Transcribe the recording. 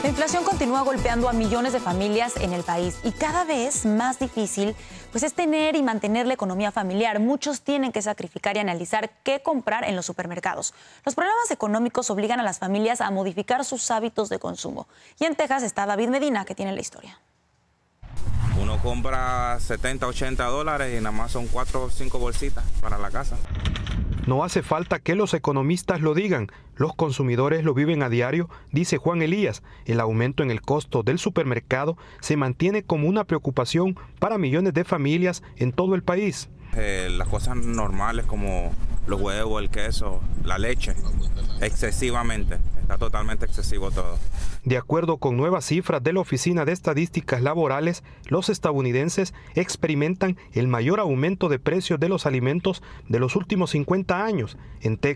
La inflación continúa golpeando a millones de familias en el país y cada vez más difícil pues es tener y mantener la economía familiar. Muchos tienen que sacrificar y analizar qué comprar en los supermercados. Los problemas económicos obligan a las familias a modificar sus hábitos de consumo. Y en Texas está David Medina, que tiene la historia. Uno compra 70, 80 dólares y nada más son 4 o 5 bolsitas para la casa. No hace falta que los economistas lo digan, los consumidores lo viven a diario, dice Juan Elías. El aumento en el costo del supermercado se mantiene como una preocupación para millones de familias en todo el país. Las cosas normales como los huevos, el queso, la leche, excesivamente, está totalmente excesivo todo. De acuerdo con nuevas cifras de la Oficina de Estadísticas Laborales, los estadounidenses experimentan el mayor aumento de precios de los alimentos de los últimos 50 años. En Texas,